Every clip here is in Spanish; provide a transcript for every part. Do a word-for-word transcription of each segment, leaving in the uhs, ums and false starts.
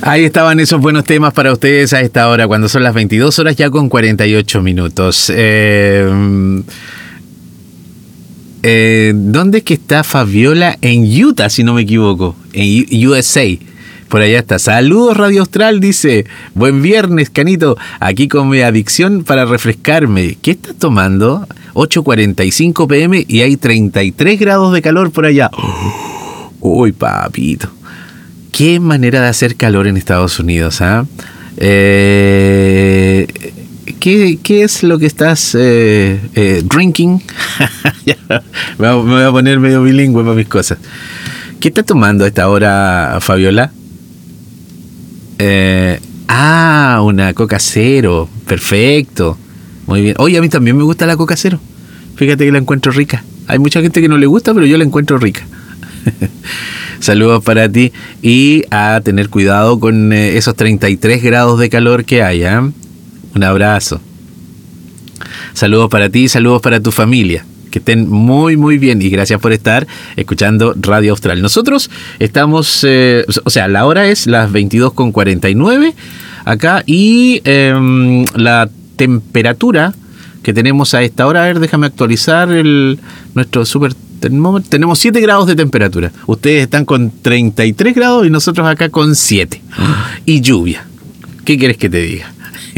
Ahí estaban esos buenos temas para ustedes a esta hora, cuando son las veintidós horas ya con cuarenta y ocho minutos. Eh, eh, ¿Dónde es que está Fabiola? En Utah, si no me equivoco, en U S A. Por allá está. Saludos, Radio Austral, dice. Buen viernes, Canito. Aquí con mi adicción para refrescarme. ¿Qué estás tomando? ocho cuarenta y cinco pm y hay treinta y tres grados de calor por allá. Uy, papito. Qué manera de hacer calor en Estados Unidos, ¿ah? ¿eh? ¿qué, ¿Qué es lo que estás eh, eh, drinking? me voy a poner medio bilingüe para mis cosas. ¿Qué estás tomando a esta hora, Fabiola? Eh, ah, una Coca Cero. Perfecto. Muy bien. Oye, a mí también me gusta la Coca Cero. Fíjate que la encuentro rica. Hay mucha gente que no le gusta, pero yo la encuentro rica. Saludos para ti y a tener cuidado con eh, esos treinta y tres grados de calor que hay, ¿eh? Un abrazo. Saludos para ti y saludos para tu familia. Que estén muy, muy bien y gracias por estar escuchando Radio Austral. Nosotros estamos, eh, o sea, la hora es las veintidós con cuarenta y nueve acá y eh, la temperatura que tenemos a esta hora, a ver, déjame actualizar el, nuestro super termómetro. Tenemos siete grados de temperatura. Ustedes están con treinta y tres grados y nosotros acá con siete. Y lluvia. ¿Qué quieres que te diga?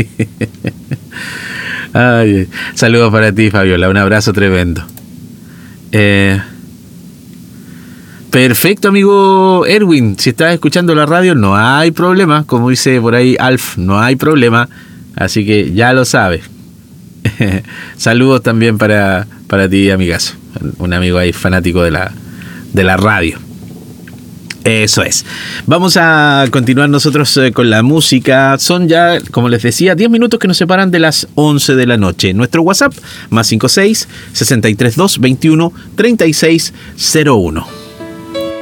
Ay, saludos para ti, Fabiola. Un abrazo tremendo. Eh, perfecto, amigo Erwin. Si estás escuchando la radio, no hay problema. Como dice por ahí Alf, no hay problema. Así que ya lo sabes. Saludos también para, para ti, amigazo. Un amigo ahí fanático de la, de la radio. Eso es. Vamos a continuar nosotros eh, con la música. Son ya, como les decía, diez minutos que nos separan de las once de la noche. Nuestro WhatsApp, más cincuenta y seis, sesenta y tres dos, veintiuno, treinta y seis cero uno.